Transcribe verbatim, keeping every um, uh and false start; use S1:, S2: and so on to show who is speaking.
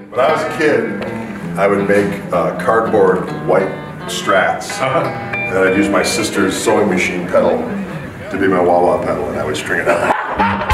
S1: When I was a kid, I would make uh, cardboard white strats, and then I'd use my sister's sewing machine pedal to be my wah-wah pedal, and I would string it out.